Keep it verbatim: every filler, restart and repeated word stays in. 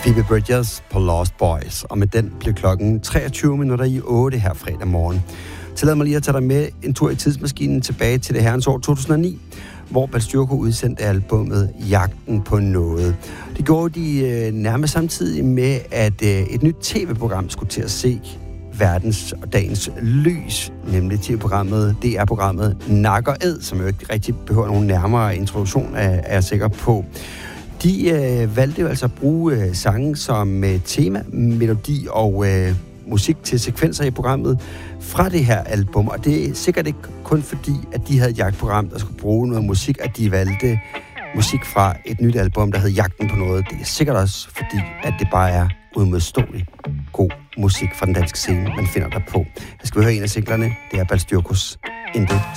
Phoebe Bridgers på Lost Boys, og med den blev klokken treogtyve minutter i otte her fredag morgen. Tillad mig lige at tage dig med en tur i tidsmaskinen tilbage til det herrens år to tusind og ni, hvor Balstyrko udsendte albumet Jagten på noget. Det gjorde de øh, nærmest samtidig med, at øh, et nyt tv-program skulle til at se verdens og dagens lys, nemlig tv-programmet, D R-programmet Nak og Æd, som jo ikke rigtig behøver nogen nærmere introduktion, er, er jeg sikker på. De øh, valgte jo altså at bruge øh, sange som øh, tema, melodi og øh, musik til sekvenser i programmet fra det her album. Og det er sikkert ikke kun fordi, at de havde et jagtprogram, der skulle bruge noget musik, at de valgte musik fra et nyt album, der hed Jagten på noget. Det er sikkert også fordi, at det bare er udmodståelig god musik fra den danske scene, man finder der på. Jeg skal høre en af singlerne. Det er Balstyrkos Intet